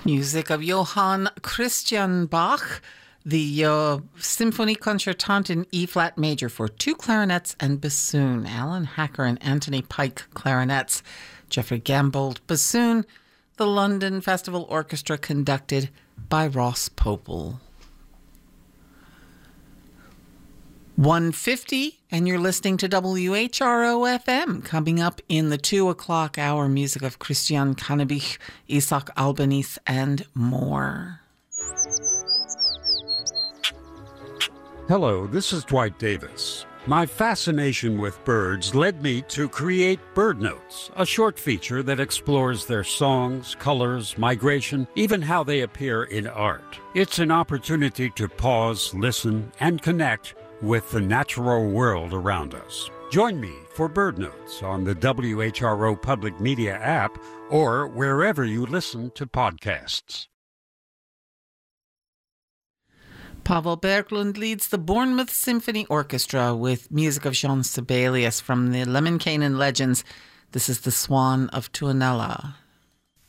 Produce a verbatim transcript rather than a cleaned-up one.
Music of Johann Christian Bach, the uh, Symphonie Concertante in E-flat major for two clarinets and bassoon. Alan Hacker and Anthony Pike clarinets. Jeffrey Gambold bassoon. The London Festival Orchestra conducted by Ross Popel. one fifty, and you're listening to W H R O F M. Coming up in the two o'clock hour, music of Christian Kannebich, Isaac Albanese, and more. Hello, this is Dwight Davis. My fascination with birds led me to create Bird Notes, a short feature that explores their songs, colors, migration, even how they appear in art. It's an opportunity to pause, listen, and connect with the natural world around us. Join me for Bird Notes on the W H R O Public Media app or wherever you listen to podcasts. Pavel Berglund leads the Bournemouth Symphony Orchestra with music of Jean Sibelius from the Lemminkainen Legends. This is The Swan of Tuonela.